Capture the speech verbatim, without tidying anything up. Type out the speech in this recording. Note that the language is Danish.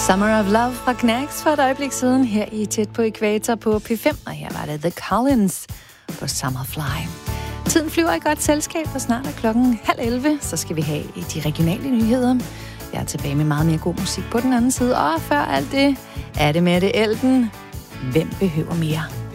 Summer of Love fra Knacks for et øjeblik siden her i Tæt på Ækvator på P fem, og her var det The Collins på Summerfly. Tiden flyver i godt selskab, og snart er klokken halv elleve, så skal vi have de regionale nyheder. Jeg er tilbage med meget mere god musik på den anden side, og før alt det er det med det Elden. Hvem behøver mere?